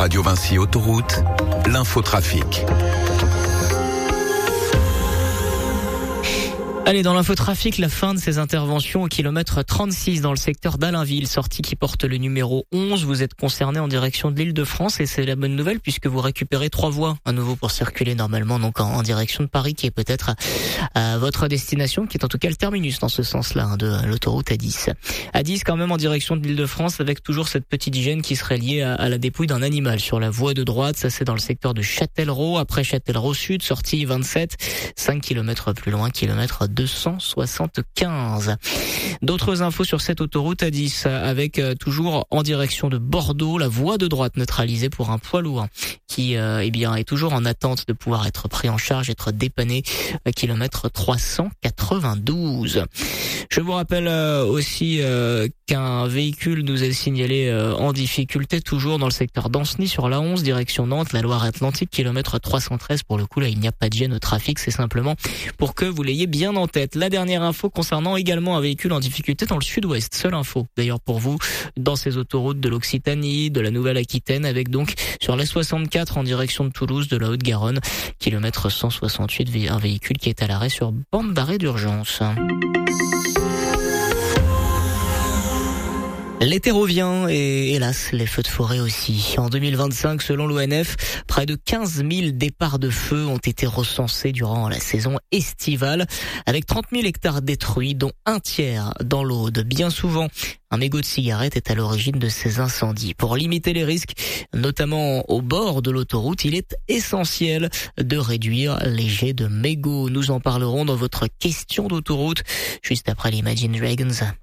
Radio Vinci Autoroute, l'infotrafic. Allez, dans l'infotrafic, la fin de ces interventions au kilomètre 36 dans le secteur d'Allainville, sortie qui porte le numéro 11. Vous êtes concerné en direction de l'Île-de-France et c'est la bonne nouvelle puisque vous récupérez 3 voies à nouveau pour circuler normalement donc en direction de Paris qui est peut-être votre destination, qui est en tout cas le terminus dans ce sens-là de l'autoroute A10. A10 quand même en direction de l'Île-de-France avec toujours cette petite gêne qui serait liée à la dépouille d'un animal sur la voie de droite. Ça c'est dans le secteur de Châtellerault. Après Châtellerault Sud, sortie 27, 5 km plus loin, kilomètre 275. D'autres infos sur cette autoroute A10 avec toujours en direction de Bordeaux, la voie de droite neutralisée pour un poids lourd qui est toujours en attente de pouvoir être pris en charge, être dépanné, kilomètre 392. Je vous rappelle aussi qu'un véhicule nous est signalé en difficulté toujours dans le secteur d'Ancenis sur la 11 direction Nantes, la Loire-Atlantique, kilomètre 313. Pour le coup là il n'y a pas de gêne au trafic, c'est simplement pour que vous l'ayez bien en tête. La dernière info concernant également un véhicule en difficulté dans le sud-ouest, seule info d'ailleurs pour vous dans ces autoroutes de l'Occitanie, de la Nouvelle-Aquitaine, avec donc sur la 64 en direction de Toulouse, de la Haute-Garonne, kilomètre 168, un véhicule qui est à l'arrêt sur bande d'arrêt d'urgence. L'été revient et hélas, les feux de forêt aussi. En 2025, selon l'ONF, près de 15 000 départs de feu ont été recensés durant la saison estivale, avec 30 000 hectares détruits, dont un tiers dans l'Aude. Bien souvent, un mégot de cigarette est à l'origine de ces incendies. Pour limiter les risques, notamment au bord de l'autoroute, il est essentiel de réduire les jets de mégots. Nous en parlerons dans votre question d'autoroute, juste après l'Imagine Dragons.